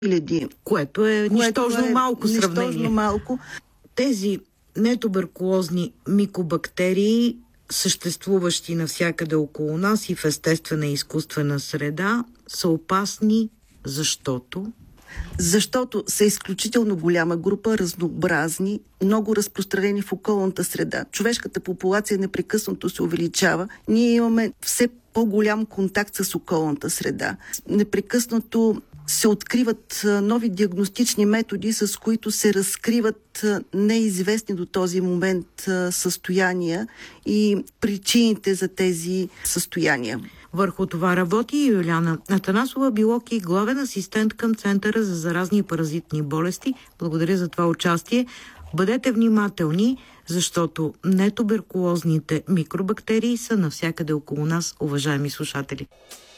хиляди. Което е нищожно малко сравнение. Нищожно малко. Тези нетуберкулозни микобактерии, съществуващи навсякъде около нас и в естествена и изкуствена среда, са опасни, защото са изключително голяма група, разнообразни, много разпространени в околната среда. Човешката популация непрекъснато се увеличава. Ние имаме все по-голям контакт с околната среда. Непрекъснато се откриват нови диагностични методи, с които се разкриват неизвестни до този момент състояния и причините за тези състояния. Върху това работи и Юлиана Атанасова, биолог и главен асистент към Центъра за заразни и паразитни болести. Благодаря за това участие. Бъдете внимателни, защото нетуберкулозните микробактерии са навсякъде около нас, уважаеми слушатели.